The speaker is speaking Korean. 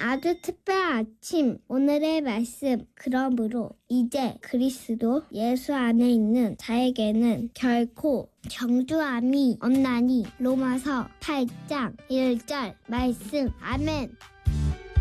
아주 특별한 아침, 오늘의 말씀. 그러므로 이제 그리스도 예수 안에 있는 자에게는 결코 정죄함이 없나니. 로마서 8장 1절 말씀. 아멘.